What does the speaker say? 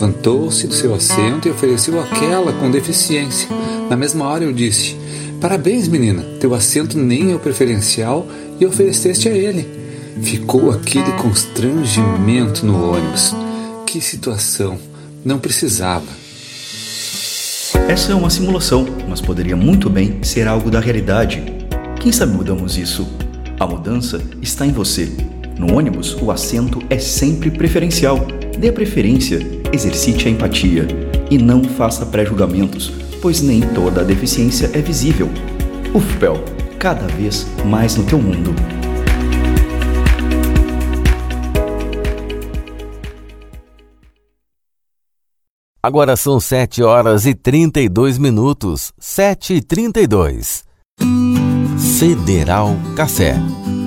levantou-se do seu assento e ofereceu àquela com deficiência. Na mesma hora eu disse: parabéns, menina, teu assento nem é o preferencial e ofereceste a ele. Ficou aquele constrangimento no ônibus. Que situação, não precisava. Essa é uma simulação, mas poderia muito bem ser algo da realidade. Quem sabe mudamos isso? A mudança está em você. No ônibus, o assento é sempre preferencial. Dê a preferência, exercite a empatia e não faça pré-julgamentos, pois nem toda a deficiência é visível. UFPEL, cada vez mais no teu mundo. Agora são 7h32, 7h32. Federal Café.